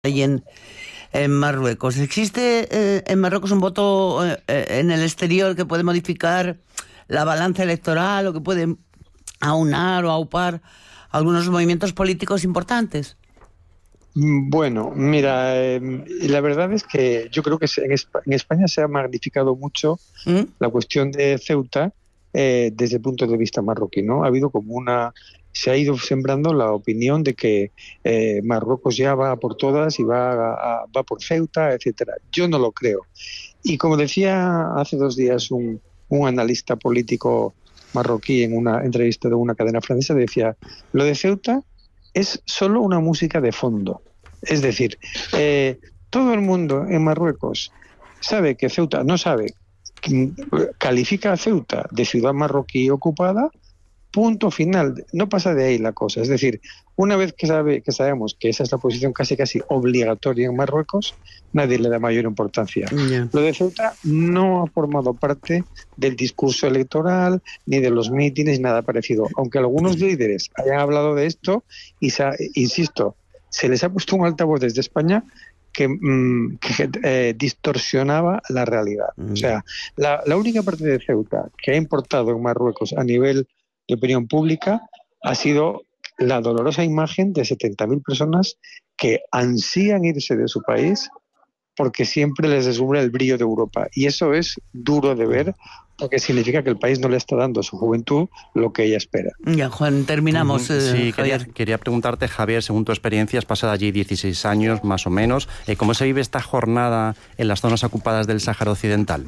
ahí en Marruecos. ¿Existe en Marruecos un voto en el exterior que puede modificar la balanza electoral o que puede aunar o aupar algunos movimientos políticos importantes? Bueno, mira, la verdad es que yo creo que en España se ha magnificado mucho la cuestión de Ceuta desde el punto de vista marroquí, ¿no? Se ha ido sembrando la opinión de que Marruecos ya va por todas y va por Ceuta, etcétera. Yo no lo creo. Y como decía hace 2 días un analista político marroquí en una entrevista de una cadena francesa, decía, lo de Ceuta es solo una música de fondo. Es decir, todo el mundo en Marruecos sabe que Ceuta, no sabe, califica a Ceuta de ciudad marroquí ocupada, punto final, no pasa de ahí la cosa. Es decir, una vez que sabemos que esa es la posición casi obligatoria en Marruecos, nadie le da mayor importancia. Yeah. Lo de Ceuta no ha formado parte del discurso electoral, ni de los mítines, nada parecido. Aunque algunos líderes hayan hablado de esto, y insisto, se les ha puesto un altavoz desde España que distorsionaba la realidad. O sea, la única parte de Ceuta que ha importado en Marruecos a nivel de opinión pública ha sido la dolorosa imagen de 70.000 personas que ansían irse de su país porque siempre les deslumbra el brillo de Europa. Y eso es duro de ver, porque significa que el país no le está dando a su juventud lo que ella espera. Ya, Juan, terminamos. Sí, quería preguntarte, Javier, según tu experiencia, has pasado allí 16 años, más o menos. ¿Cómo se vive esta jornada en las zonas ocupadas del Sáhara Occidental?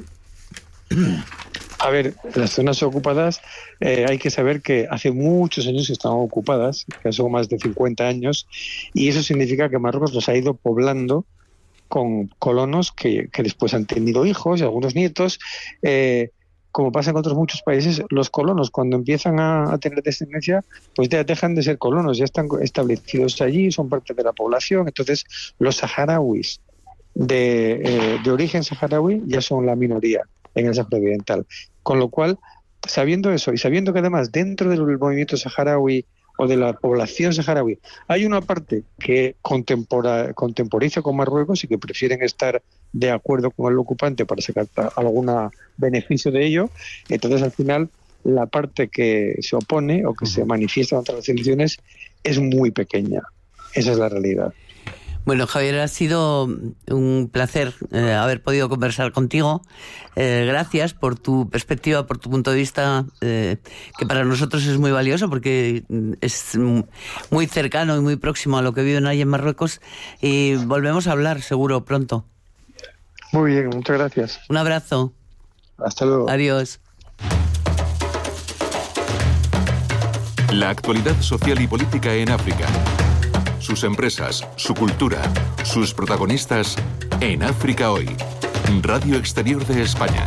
A ver, las zonas ocupadas, hay que saber que hace muchos años que están ocupadas, que son más de 50 años, y eso significa que Marruecos los ha ido poblando con colonos que después han tenido hijos y algunos nietos. Como pasa en otros muchos países, los colonos cuando empiezan a tener descendencia, pues ya dejan de ser colonos, ya están establecidos allí, son parte de la población. Entonces los saharauis de origen saharaui ya son la minoría en el Sáhara Occidental. Con lo cual, sabiendo eso y sabiendo que además dentro del movimiento saharaui o de la población saharaui hay una parte que contemporiza con Marruecos y que prefieren estar de acuerdo con el ocupante para sacar algún beneficio de ello, entonces al final la parte que se opone o que se manifiesta contra las elecciones es muy pequeña. Esa es la realidad. Bueno, Javier, ha sido un placer haber podido conversar contigo. Gracias por tu perspectiva, por tu punto de vista, que para nosotros es muy valioso porque es muy cercano y muy próximo a lo que viven ahí en Marruecos. Y volvemos a hablar, seguro, pronto. Muy bien, muchas gracias. Un abrazo. Hasta luego. Adiós. La actualidad social y política en África. Sus empresas, su cultura, sus protagonistas en África Hoy. Radio Exterior de España.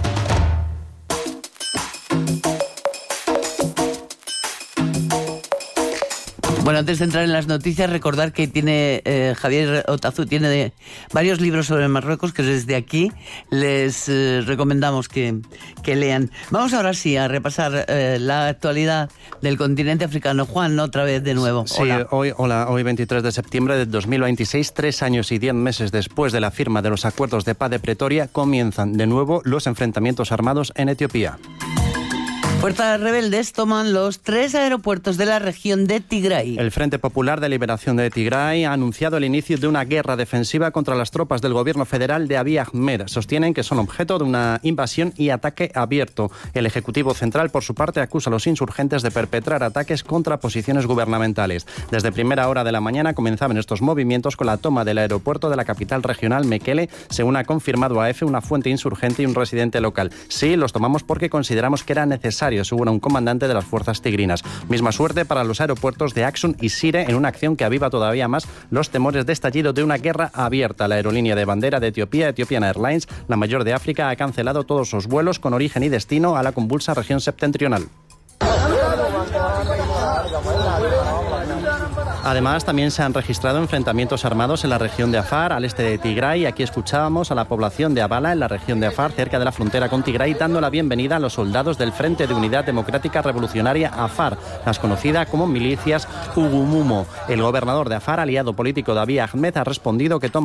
Bueno, antes de entrar en las noticias, recordar que tiene Javier Otazu tiene varios libros sobre Marruecos que desde aquí les recomendamos que lean. Vamos ahora sí a repasar la actualidad del continente africano. Juan, otra vez de nuevo. Sí, hoy 23 de septiembre de 2026, 3 años y 10 meses después de la firma de los acuerdos de paz de Pretoria, comienzan de nuevo los enfrentamientos armados en Etiopía. Fuerzas rebeldes toman los 3 aeropuertos de la región de Tigray. El Frente Popular de Liberación de Tigray ha anunciado el inicio de una guerra defensiva contra las tropas del gobierno federal de Abiy Ahmed. Sostienen que son objeto de una invasión y ataque abierto. El Ejecutivo Central, por su parte, acusa a los insurgentes de perpetrar ataques contra posiciones gubernamentales. Desde primera hora de la mañana comenzaban estos movimientos con la toma del aeropuerto de la capital regional, Mekele, según ha confirmado a EFE una fuente insurgente y un residente local. Sí, los tomamos porque consideramos que era necesario, asegura un comandante de las fuerzas tigrinas. Misma suerte para los aeropuertos de Axum y Sire, en una acción que aviva todavía más los temores de estallido de una guerra abierta. La aerolínea de bandera de Etiopía, Ethiopian Airlines, la mayor de África, ha cancelado todos sus vuelos con origen y destino a la convulsa región septentrional. Además, también se han registrado enfrentamientos armados en la región de Afar, al este de Tigray. Aquí escuchábamos a la población de Abala, en la región de Afar, cerca de la frontera con Tigray, dando la bienvenida a los soldados del Frente de Unidad Democrática Revolucionaria Afar, más conocida como milicias Ugumumo. El gobernador de Afar, aliado político de Abiy Ahmed, ha respondido que toma